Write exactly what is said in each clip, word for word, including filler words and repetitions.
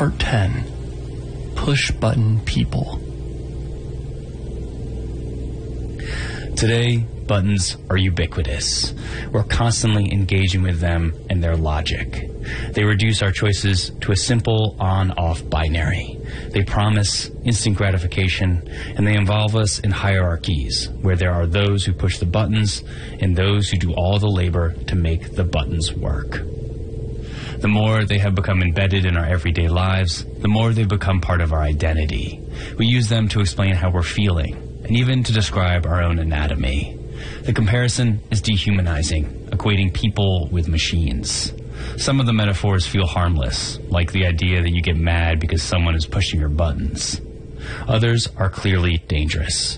Part ten. Push-button people. Today, buttons are ubiquitous. We're constantly engaging with them and their logic. They reduce our choices to a simple on-off binary. They promise instant gratification, and they involve us in hierarchies, where there are those who push the buttons and those who do all the labor to make the buttons work. The more they have become embedded in our everyday lives, the more they've become part of our identity. We use them to explain how we're feeling, and even to describe our own anatomy. The comparison is dehumanizing, equating people with machines. Some of the metaphors feel harmless, like the idea that you get mad because someone is pushing your buttons. Others are clearly dangerous.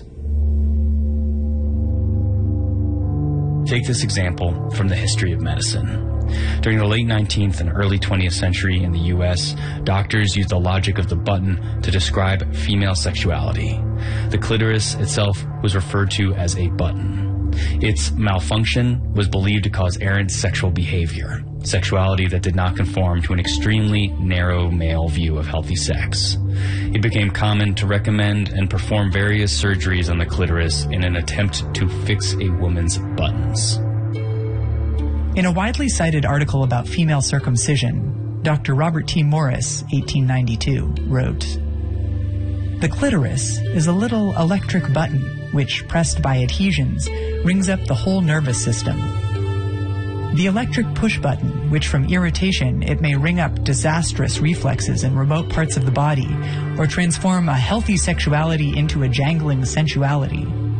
Take this example from the history of medicine. During the late nineteenth and early twentieth century in the U S, doctors used the logic of the button to describe female sexuality. The clitoris itself was referred to as a button. Its malfunction was believed to cause errant sexual behavior, sexuality that did not conform to an extremely narrow male view of healthy sex. It became common to recommend and perform various surgeries on the clitoris in an attempt to fix a woman's buttons. In a widely cited article about female circumcision, Doctor Robert T. Morris, eighteen ninety-two, wrote, "The clitoris is a little electric button which, pressed by adhesions, rings up the whole nervous system. The electric push button, which from irritation it may ring up disastrous reflexes in remote parts of the body or transform a healthy sexuality into a jangling sensuality,